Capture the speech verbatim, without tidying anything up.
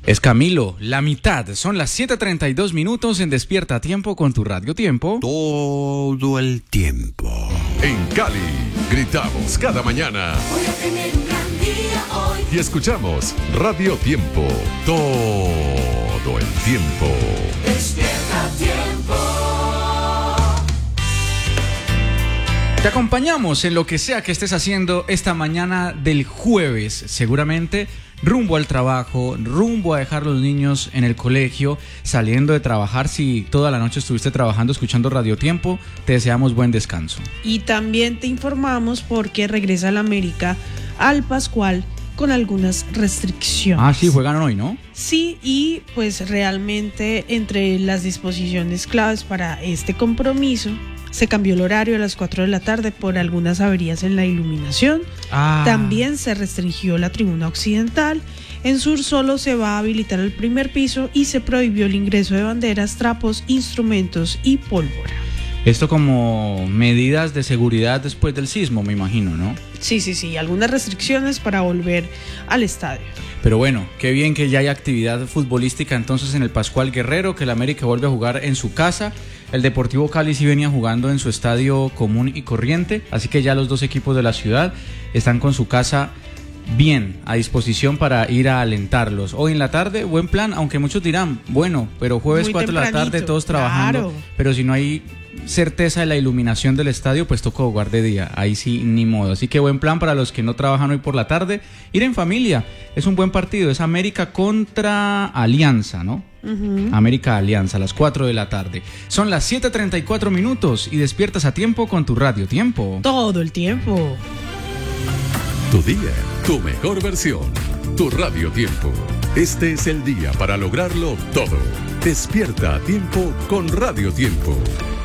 Es Camilo, la mitad. Son las siete treinta y dos minutos en Despierta a Tiempo con tu Radio Tiempo. Todo el tiempo. En Cali, gritamos cada mañana. Voy a tener un gran día hoy. Y escuchamos Radio Tiempo. Todo el tiempo. Despierta a Tiempo. Te acompañamos en lo que sea que estés haciendo esta mañana del jueves, seguramente rumbo al trabajo, rumbo a dejar los niños en el colegio, saliendo de trabajar. Si toda la noche estuviste trabajando escuchando Radio Tiempo, te deseamos buen descanso. Y también te informamos porque regresa el América al Pascual con algunas restricciones. Ah, sí, juegan hoy, ¿no? Sí, y pues realmente entre las disposiciones claves para este compromiso se cambió el horario a las cuatro de la tarde por algunas averías en la iluminación. Ah. También se restringió la tribuna occidental. En sur solo se va a habilitar el primer piso y se prohibió el ingreso de banderas, trapos, instrumentos y pólvora. Esto como medidas de seguridad después del sismo, me imagino, ¿no? Sí, sí, sí, algunas restricciones para volver al estadio. Pero bueno, qué bien que ya hay actividad futbolística entonces en el Pascual Guerrero, que el América vuelve a jugar en su casa. El Deportivo Cali sí venía jugando en su estadio común y corriente, así que ya los dos equipos de la ciudad están con su casa bien a disposición para ir a alentarlos. Hoy en la tarde, buen plan, aunque muchos dirán, bueno, pero jueves cuatro de la tarde todos trabajando, claro. Pero si no hay certeza de la iluminación del estadio, pues toca jugar de día, ahí sí ni modo. Así que buen plan para los que no trabajan hoy por la tarde, ir en familia. Es un buen partido, es América contra Alianza, ¿no? Uh-huh. América Alianza a las cuatro de la tarde. Son las siete treinta y cuatro minutos y despiertas a tiempo con tu Radio Tiempo. Todo el tiempo. Tu día, tu mejor versión, tu Radio Tiempo. Este es el día para lograrlo todo. Despierta a tiempo con Radio Tiempo.